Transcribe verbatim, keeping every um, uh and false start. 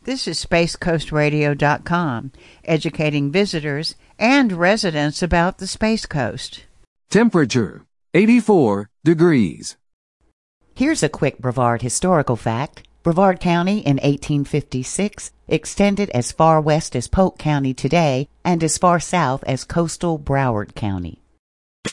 This is space coast radio dot com, educating visitors and residents about the Space Coast. Temperature, eighty-four degrees. Here's a quick Brevard historical fact. Brevard County in eighteen fifty-six extended as far west as Polk County today and as far south as coastal Broward County.